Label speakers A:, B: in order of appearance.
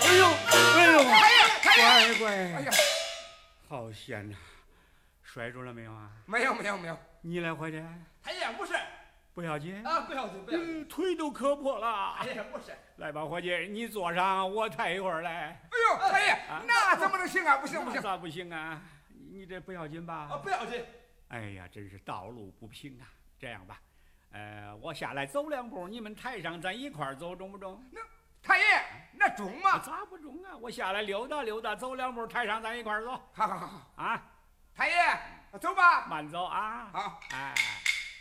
A: 哎呦，哎呦，
B: 太爷，
A: 乖，
B: 哎呀，
A: 好险呐！摔着了没有啊？
B: 没有没有没有，
A: 你来伙计，
B: 太爷不是
A: 不要紧
B: 啊，不要紧不要紧，
A: 腿都磕破了。
B: 太爷不是。
A: 来吧，伙计，你坐上，我抬一会儿来。
B: 哎呦，太爷，那怎么能行啊？不行不行，
A: 咋不行啊？你这不要紧吧？
B: 啊，不要紧。
A: 哎呀，真是道路不平啊！这样吧，我下来走2步，你们抬上，咱一块儿走，中不中？
B: 那太爷，那中吗？
A: 咋不中啊？我下来溜达溜达，走2步，抬上，咱一块儿走。
B: 好好好
A: 啊，
B: 太爷，走吧。
A: 慢走啊。
B: 好，
A: 哎。